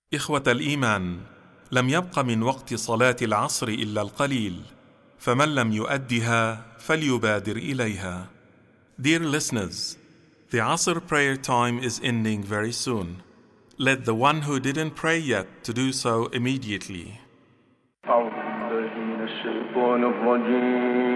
إخوة الإيمان، لم يبق من وقت صلاة العصر إلا القليل، فمن لم يؤدها فليبادر إليها. Dear listeners, the Asr prayer time is ending very soon. Let the one who didn't pray yet to do so immediately. أعوذ بالله من الشيطان الرجيم